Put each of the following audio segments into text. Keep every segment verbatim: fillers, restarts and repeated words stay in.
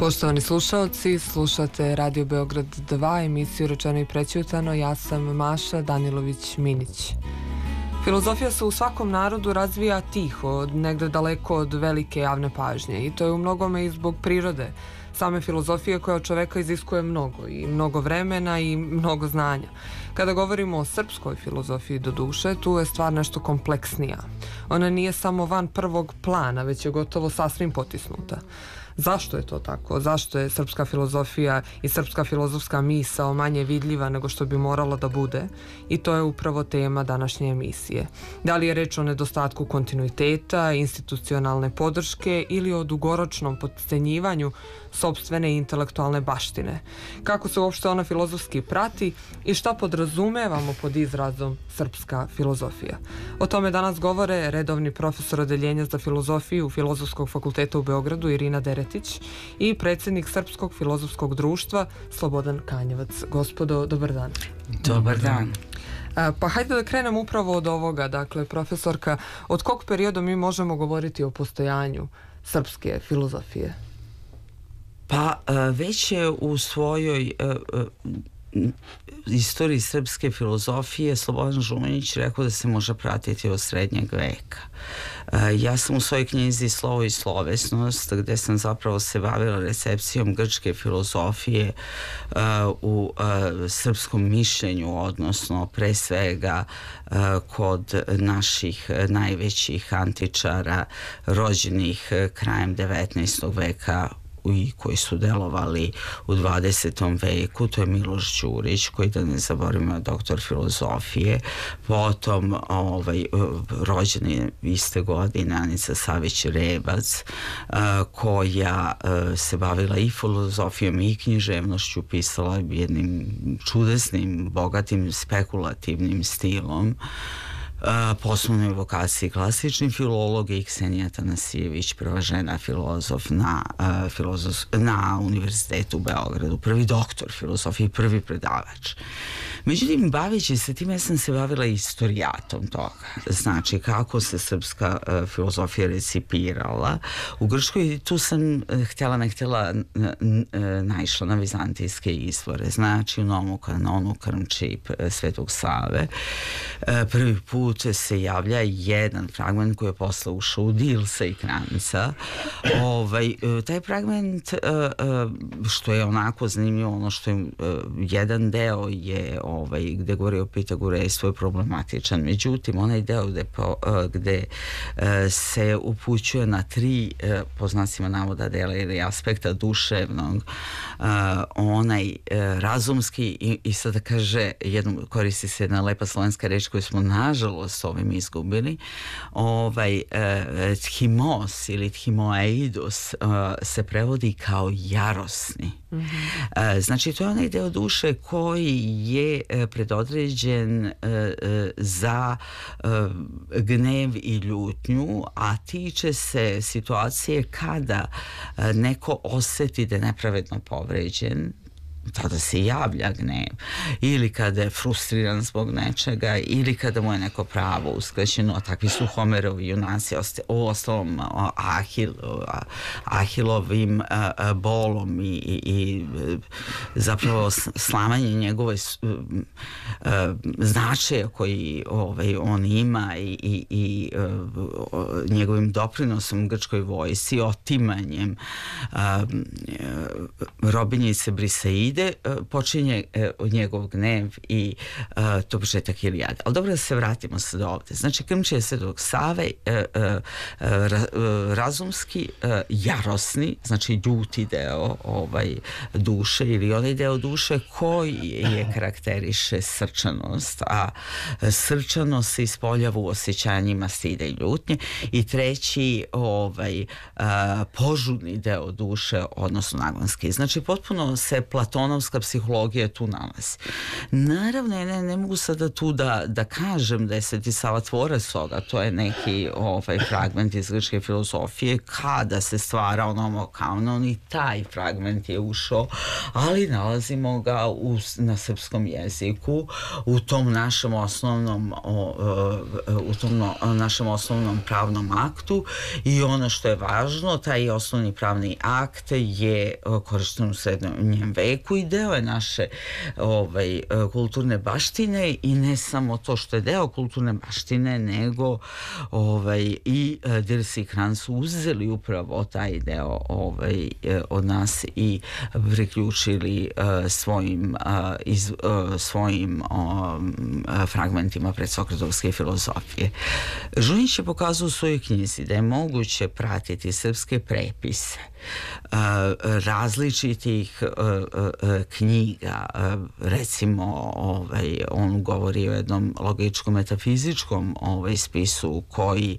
Poštovani slušalci, slušate Radio Beograd dva, emisiju Rečeno i prećutano. Ja sam Maša Danilović-Minić. Filozofija se u svakom narodu razvija tiho, negde daleko od velike javne pažnje, i to je u mnogome i zbog prirode same filozofije koja od čoveka iziskuje mnogo, i mnogo vremena i mnogo znanja. Kada govorimo o srpskoj filozofiji, do duše, tu je stvar nešto kompleksnija. Ona nije samo van prvog plana, već je gotovo sasvim potisnuta. Zašto je to tako? Zašto je srpska filozofija i srpska filozofska misao manje vidljiva nego što bi moralo da bude? I to je upravo tema današnje emisije. Da li je reč o nedostatku kontinuiteta, institucionalne podrške ili o dugoročnom potcenjivanju sopstvene intelektualne baštine? Kako se uopšte ona filozofski prati i šta podrazumevamo pod izrazom srpska filozofija? O tome danas govore redovni profesor odeljenja za filozofiju Filozofskog fakulteta u Beogradu Irina Deretić i predsjednik Srpskog filozofskog društva Slobodan Kanjevac. Gospodo, dobar dan. Dobar dan. Pa hajde da krenemo upravo od ovoga. Dakle, profesorka, od kog perioda mi možemo govoriti o postojanju srpske filozofije? Pa već je u svojoj istoriji srpske filozofije Slobodan Žumanjić rekao da se može pratiti od srednjeg veka. Ja sam u svojoj knjizi Slovo i slovesnost, gde sam zapravo se bavila recepcijom grčke filozofije u srpskom mišljenju, odnosno pre svega kod naših najvećih antičara rođenih krajem devetnaestog veka i koji su delovali u dvadesetom veku. To je Miloš Đurić, koji, da ne zaboravimo, doktor filozofije, potom ovaj, rođeni iste godine Anica Savić-Rebac, koja se bavila i filozofijom i književnošću, pisala jednim čudesnim, bogatim, spekulativnim stilom, poslovnoj evokaciji klasični filolog, i Ksenija Tanasijević, prva žena filozof na, uh, filozof, na Univerzitetu u Beogradu, prvi doktor filozofije, prvi predavač. Međutim, baveći se time, ja sam se bavila istorijatom toga. Znači, kako se srpska uh, filozofija recipirala u Grčkoj. Tu sam uh, htjela ne htjela uh, naišla na vizantijske izvore. Znači, u Novom kanonu Krmčip uh, Svetog Save. Uh, prvi put se javlja jedan fragment koji je posle ušao u Dilsa i Kranca. Ovaj, taj fragment, što je onako zanimljivo, ono što je jedan deo je ovaj, gde govori o pitagorejstvu je problematičan. Međutim, onaj deo gde, gde se upućuje na tri, po znacima navoda, dela ili aspekta duševnog, onaj razumski i, i sada kaže, jednom, koristi se jedna lepa slovenska reč koju smo nažalost s ovim izgubili, ovaj, eh, thimos ili thimoeidos uh, se prevodi kao jarosni. Mm-hmm. eh, znači, to je onaj deo duše koji je eh, predodređen eh, eh, za eh, gnev i ljutnju, a tiče se situacije kada eh, neko oseti da je nepravedno povređen, tada se javlja gnev, ili kada je frustriran zbog nečega, ili kada mu je neko pravo uskraćeno, a takvi su Homerovi junaci, o ostalom Ahil, Ahilovim a, a, bolom i, i, i zapravo slamanje njegove a, značaja koji ovaj, on ima i, i, i a, njegovim doprinosom grčkoj vojsci, otimanjem a, robinjice Briseide, počinje uh, njegov gnev i uh, to početak Ilijade. Ali dobro, da se vratimo sad ovde. Znači, Krmčije Svetog Save, uh, uh, ra, uh, razumski, uh, jarosni, znači ljuti deo ovaj, duše ili onaj deo duše koji je karakteriše srčanost, a srčanost se ispoljava u osjećanjima stida i ljutnje. I treći, ovaj, uh, požudni deo duše, odnosno nagonski. Znači, potpuno se Platon platonovska psihologija tu nalazi. Naravno, ne, ne mogu sada tu da, da kažem da je Sveti Sava tvorac toga, to je neki ovaj, fragment iz grčke filozofije, kada se stvara ono kanon i taj fragment je ušao, ali nalazimo ga u, na srpskom jeziku, u tom našem osnovnom o, u tom no, našem osnovnom pravnom aktu, i ono što je važno, taj osnovni pravni akt je korišten u srednjem veku i deo je naše ovaj, kulturne baštine, i ne samo to što je deo kulturne baštine, nego ovaj, i Dirs i Kran su uzeli upravo taj deo ovaj, od nas i priključili uh, svojim, uh, iz, uh, svojim um, fragmentima predsokratovske filozofije. Žunić je pokazao u svojoj knjizi da je moguće pratiti srpske prepise uh, različitih uh, uh, knjiga. Uh, recimo, ovaj, on govori o jednom logičko-metafizičkom ovaj, spisu koji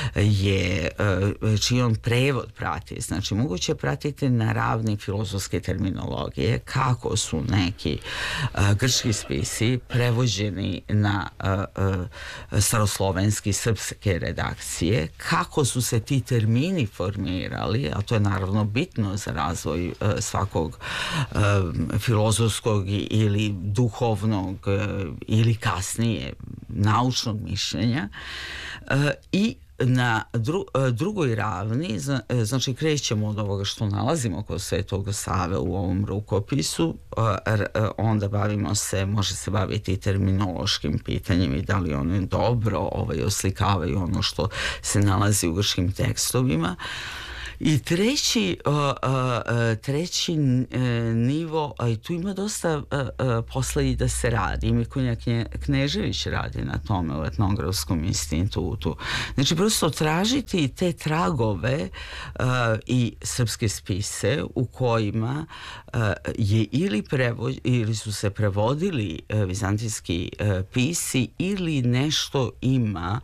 je, uh, čiji on prevod prati. Znači, moguće pratiti na ravni filozofske terminologije kako su neki uh, grčki spisi prevođeni na uh, uh, staroslovenski, srpske redakcije, kako su se ti termini formirali, a to je naravno bitno za razvoj uh, svakog uh, filozofskog ili duhovnog uh, ili kasnije naučnog mišljenja, uh, i na dru, drugoj ravni, znači krećemo od ovoga što nalazimo kod Svetog Save u ovom rukopisu, onda bavimo se, može se baviti terminološkim pitanjem i da li one dobro ovaj, oslikavaju ono što se nalazi u grčkim tekstovima. I treći, uh, uh, treći uh, nivo, a i tu ima dosta uh, uh, posla i da se radi. Mikonja Knje, Knežević radi na tome u Etnografskom institutu. Znači, prosto tražiti te tragove uh, i srpske spise u kojima uh, je ili, prevod, ili su se prevodili uh, vizantijski uh, pisi, ili nešto ima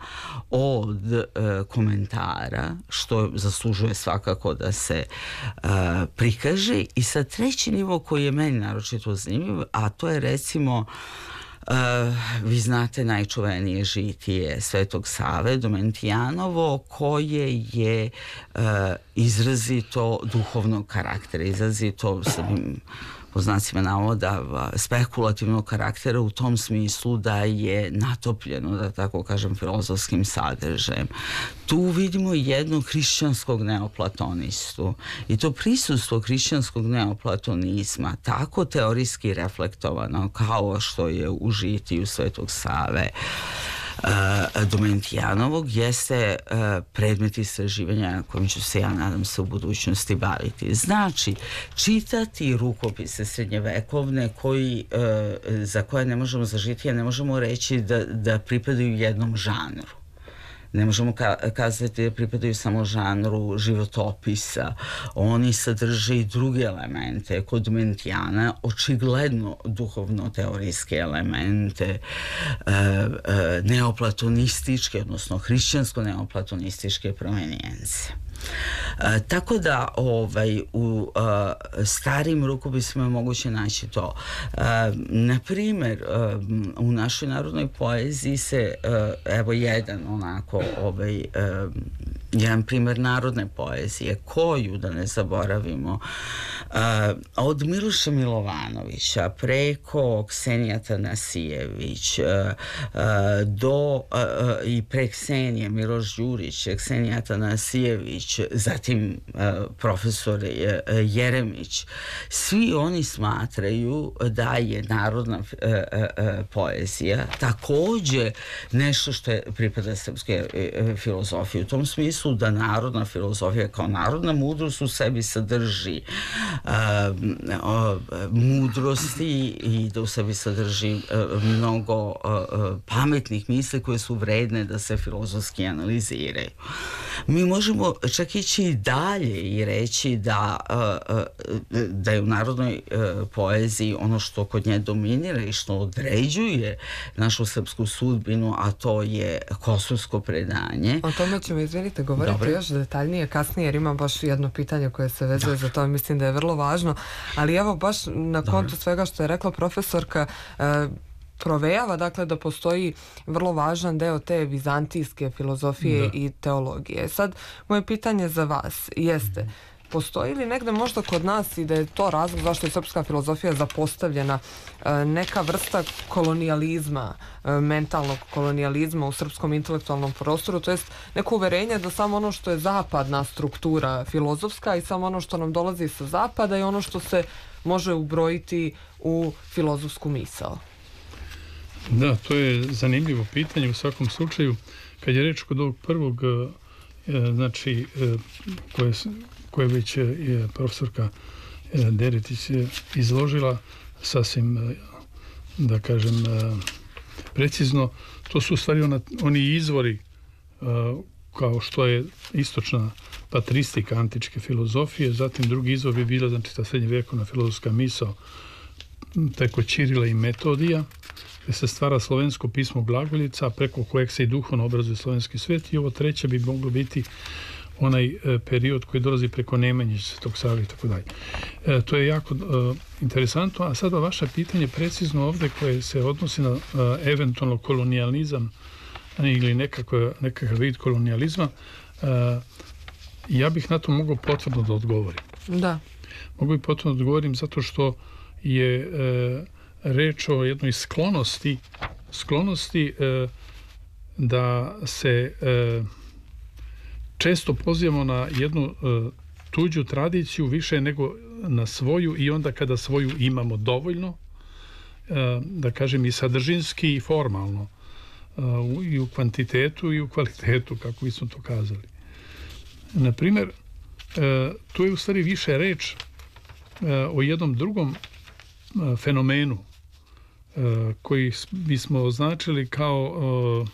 od uh, komentara, što zaslužuje svakako kako da se uh, prikaže. I sad treći nivo koji je meni naročito zanimljiv, a to je recimo Uh, vi znate najčuvenije žitije Svetog Save, Domentijanovo, koje je uh, izrazito duhovnog karaktera, izrazito sam po znacima navoda spekulativnog karaktera, u tom smislu da je natopljeno, da tako kažem, filozofskim sadržajem. Tu vidimo jednog hrišćanskog neoplatonistu, i to prisustvo hrišćanskog neoplatonizma tako teorijski reflektovano kao što je u žitiju Svetog Save Uh, Domentijanovog jeste uh, predmet istraživanja kojim ću se, ja nadam se, u budućnosti baviti. Znači, čitati rukopise srednjevekovne koji, uh, za koje ne možemo zažitije, ne možemo reći da, da pripadaju jednom žanru. Ne možemo ka- kazati da pripadaju samo žanru životopisa. Oni sadrže i druge elemente. Kod Domentijana očigledno duhovno-teorijske elemente, e, e, neoplatonističke, odnosno hrišćansko-neoplatonističke provenijence. E, tako da ovaj, u e, starim rukopisima je moguće naći to. E, na primjer, e, u našoj narodnoj poeziji se, e, evo jedan onako, ovaj, e, jedan primjer narodne poezije, koju, da ne zaboravimo, e, od Miloša Milovanovića preko Ksenije Atanasijević e, e, do e, i pre Ksenije Miloš Đurić, Ksenija Atanasijević, zatim uh, profesor uh, Jeremić, svi oni smatraju da je narodna uh, uh, poezija takođe nešto što je pripada srpske uh, filozofije. U tom smislu da narodna filozofija kao narodna mudrost u sebi sadrži uh, uh, mudrosti i da u sebi sadrži uh, mnogo uh, pametnih misli koje su vredne da se filozofski analiziraju. Mi možemo čak ići dalje i reći da, da je u narodnoj poeziji ono što kod nje dominira i što određuje našu srpsku sudbinu, a to je kosovsko predanje. O tome ćemo, izvinite, govoriti Dobre. još detaljnije kasnije, jer imam baš jedno pitanje koje se vezuje Dobre. za to. Mislim da je vrlo vrlo važno, ali evo baš na kontu svega što je rekla profesorka, provejava dakle da postoji vrlo važan deo te vizantijske filozofije da. I teologije. Sad, moje pitanje za vas jeste, postoji li negde možda kod nas i da je to razlog zašto je srpska filozofija zapostavljena, neka vrsta kolonijalizma, mentalnog kolonijalizma u srpskom intelektualnom prostoru, to jest neko uverenje da samo ono što je zapadna struktura filozofska i samo ono što nam dolazi sa zapada i ono što se može ubrojiti u filozofsku misao? Da, to je zanimljivo pitanje u svakom slučaju. Kad je reč kod ovog prvog, znači, koje, koje već je profesorka Deretić izložila sasvim, da kažem, precizno, to su u stvari ona, oni izvori kao što je istočna patristika antičke filozofije, zatim drugi izvor bi bila, znači, ta srednjevjekovna filozofska misao preko Ćirila i Metodija, gdje se stvara slovensko pismo glagoljica, preko kojeg se i duhovno obrazuje slovenski svijet, i ovo treće bi moglo biti onaj e, period koji dolazi preko Nemanjića, Svetog Save i tako dalje. E, to je jako e, interesantno, a sada vaše pitanje precizno ovdje koje se odnosi na e, eventualno kolonijalizam ili nekako, nekakav vid kolonijalizma, e, ja bih na to mogao potvrdno da odgovorim. Da. Mogu bi potvrdno da odgovorim zato što je e, reč o jednoj sklonosti, sklonosti e, da se e, često pozivamo na jednu e, tuđu tradiciju više nego na svoju, i onda kada svoju imamo dovoljno, e, da kažem i sadržinski i formalno, e, i u kvantitetu i u kvalitetu, kako bismo to kazali. Naprimjer, e, tu je u stvari više reč e, o jednom drugom e, fenomenu koji bismo označili kao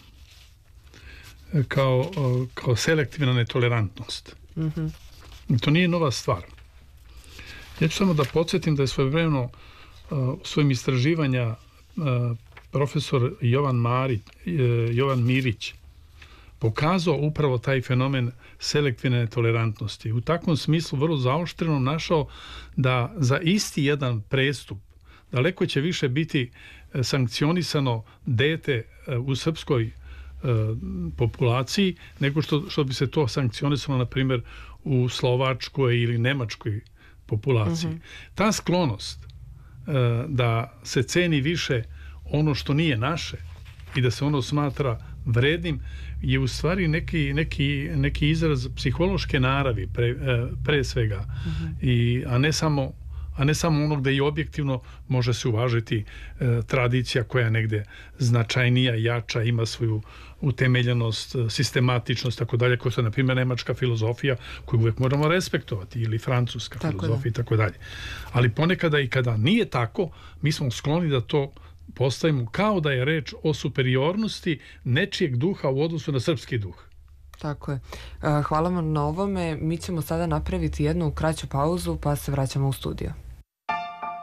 kao, kao selektivna netolerantnost. Mm-hmm. I to nije nova stvar. Ja ću samo da podsjetim da je svojevremeno u svojim istraživanja profesor Jovan, Mari, Jovan Mirić pokazao upravo taj fenomen selektivne netolerantnosti. U takvom smislu vrlo zaoštreno našao da za isti jedan prestup daleko će više biti sankcionisano dete u srpskoj populaciji nego što, što bi se to sankcionisalo, na primjer, u slovačkoj ili nemačkoj populaciji. Mm-hmm. Ta sklonost da se ceni više ono što nije naše i da se ono smatra vrednim je u stvari neki, neki, neki izraz psihološke naravi pre, pre svega. Mm-hmm. I, a ne samo a ne samo ono gde i objektivno može se uvažiti e, tradicija koja je negde značajnija, jača, ima svoju utemeljenost, sistematičnost, tako dalje, kao što je, na primjer, nemačka filozofija koju uvijek moramo respektovati, ili francuska tako filozofija i tako dalje. Ali ponekada i kada nije tako, mi smo skloni da to postavimo kao da je reč o superiornosti nečijeg duha u odnosu na srpski duh. Tako je. Hvala vam na ovome. Mi ćemo sada napraviti jednu kraću pauzu pa se vraćamo u studio.